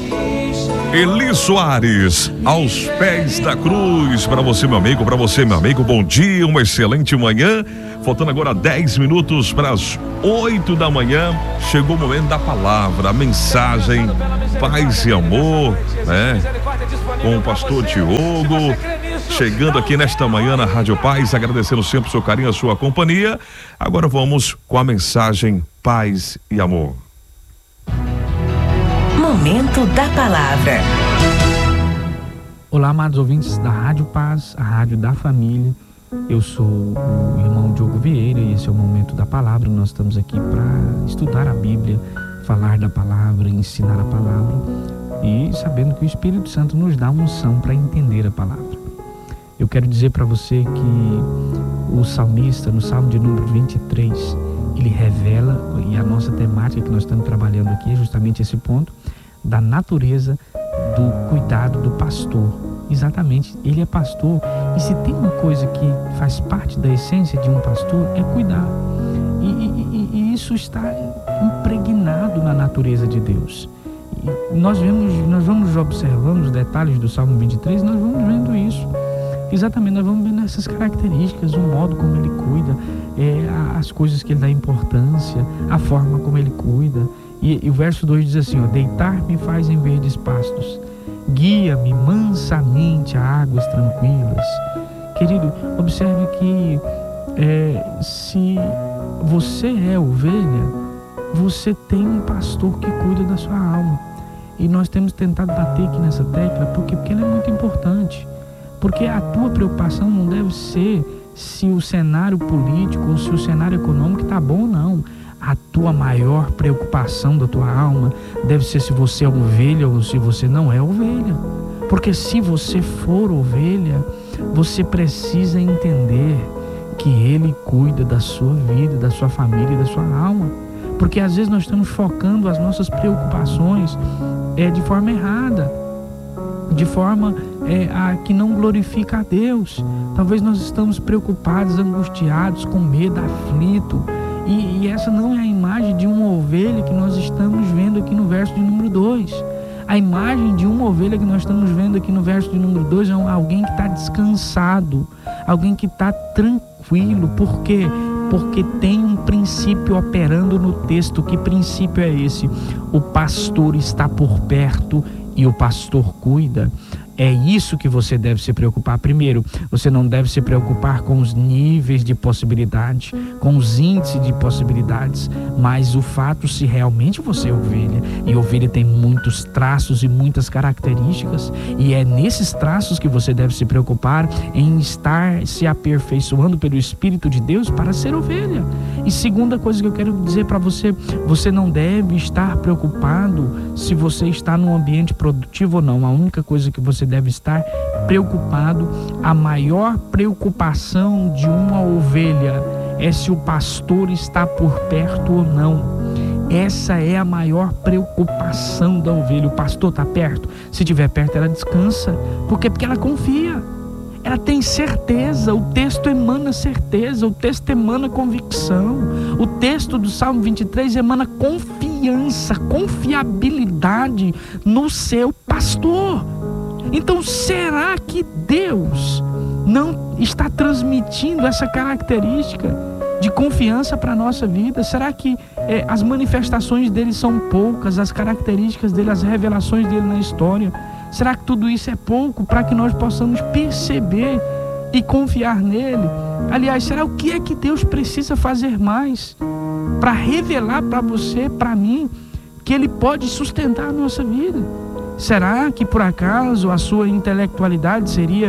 Eli Soares, aos pés da cruz. Para você, meu amigo, bom dia, uma excelente manhã. Faltando agora 10 minutos para as 8 da manhã. Chegou o momento da palavra, a mensagem, paz e amor, né? Com o pastor Diogo, chegando aqui nesta manhã na Rádio Paz, agradecendo sempre o seu carinho, a sua companhia. Agora vamos com a mensagem paz e amor. Momento da palavra. Olá, amados ouvintes da Rádio Paz, a rádio da família. Eu sou o irmão Diogo Vieira e esse é o Momento da Palavra. Nós estamos aqui para estudar a Bíblia, falar da palavra, ensinar a palavra e sabendo que o Espírito Santo nos dá unção para entender a palavra. Eu quero dizer para você que o salmista, no Salmo de número 23, ele revela, e a nossa temática que nós estamos trabalhando aqui é justamente esse ponto, da natureza do cuidado do pastor. Exatamente, ele é pastor, e se tem uma coisa que faz parte da essência de um pastor é cuidar, e isso está impregnado na natureza de Deus. E nós vamos observando os detalhes do Salmo 23, nós vamos vendo isso. Exatamente, nós vamos vendo essas características, o modo como ele cuida, as coisas que ele dá importância, a forma como ele cuida. E o verso 2 diz assim, deitar-me faz em verdes pastos, guia-me mansamente a águas tranquilas. Querido, observe que se você é ovelha, você tem um pastor que cuida da sua alma. E nós temos tentado bater aqui nessa tecla, porque ela é muito importante. Porque a tua preocupação não deve ser se o cenário político ou se o cenário econômico está bom ou não. A tua maior preocupação da tua alma deve ser se você é ovelha ou se você não é ovelha. Porque se você for ovelha, você precisa entender que Ele cuida da sua vida, da sua família e da sua alma. Porque às vezes nós estamos focando as nossas preocupações de forma errada, de forma a que não glorifica a Deus. Talvez nós estamos preocupados, angustiados, com medo, aflito. E essa não é a imagem de uma ovelha que nós estamos vendo aqui no verso de número 2. A imagem de uma ovelha que nós estamos vendo aqui no verso de número 2 é alguém que está descansado, alguém que está tranquilo. Por quê? Porque tem um princípio operando no texto. Que princípio é esse? O pastor está por perto e o pastor cuida. É isso que você deve se preocupar. Primeiro, você não deve se preocupar com os níveis de possibilidade, com os índices de possibilidades, mas o fato se realmente você é ovelha. E ovelha tem muitos traços e muitas características, e é nesses traços que você deve se preocupar em estar se aperfeiçoando pelo Espírito de Deus para ser ovelha. E segunda coisa que eu quero dizer para você, você não deve estar preocupado se você está num ambiente produtivo ou não. A única coisa que você deve estar preocupado, a maior preocupação de uma ovelha é se o pastor está por perto ou não. Essa é a maior preocupação da ovelha. O pastor está perto? Se estiver perto, ela descansa. Por quê? Porque ela confia. Ela tem certeza, o texto emana certeza, o texto emana convicção. O texto do Salmo 23 emana confiança, confiabilidade no seu pastor. Então, será que Deus não está transmitindo essa característica de confiança para a nossa vida? Será que as manifestações dele são poucas, as características dele, as revelações dele na história? Será que tudo isso é pouco para que nós possamos perceber e confiar nele? Aliás, será o que é que Deus precisa fazer mais para revelar para você, para mim, que ele pode sustentar a nossa vida? Será que por acaso a sua intelectualidade seria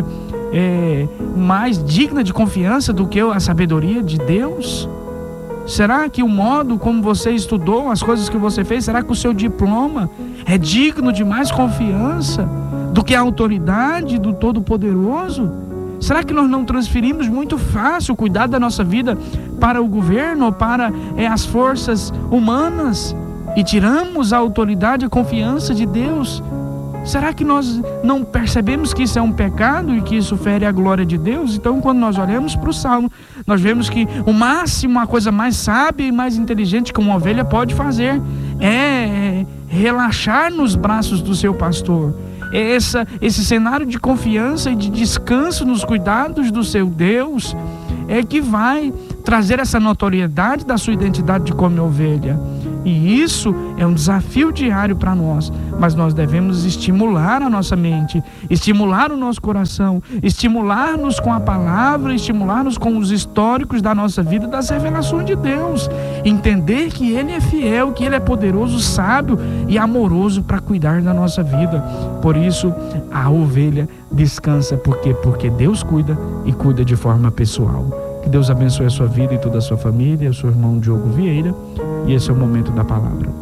mais digna de confiança do que a sabedoria de Deus? Será que o modo como você estudou, as coisas que você fez, será que o seu diploma é digno de mais confiança do que a autoridade do Todo-Poderoso? Será que nós não transferimos muito fácil o cuidado da nossa vida para o governo ou para as forças humanas e tiramos a autoridade e a confiança de Deus? Será que nós não percebemos que isso é um pecado e que isso fere a glória de Deus? Então, quando nós olhamos para o Salmo, nós vemos que o máximo, a coisa mais sábia e mais inteligente que uma ovelha pode fazer é relaxar nos braços do seu pastor. É esse cenário de confiança e de descanso nos cuidados do seu Deus é que vai trazer essa notoriedade da sua identidade de como ovelha. E isso é um desafio diário para nós, mas nós devemos estimular a nossa mente, estimular o nosso coração, estimular-nos com a palavra, estimular-nos com os históricos da nossa vida, das revelações de Deus, entender que Ele é fiel, que Ele é poderoso, sábio e amoroso para cuidar da nossa vida. Por isso, a ovelha descansa, porque Deus cuida e cuida de forma pessoal. Que Deus abençoe a sua vida e toda a sua família. Eu sou o irmão Diogo Vieira e esse é o Momento da Palavra.